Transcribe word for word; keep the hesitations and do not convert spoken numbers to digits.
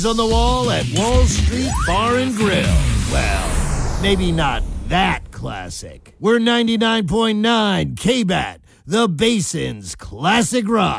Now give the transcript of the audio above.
on the wall at Wall Street Bar and Grill. Well, maybe not that classic. We're ninety-nine point nine K-B A T, the Basin's classic rock.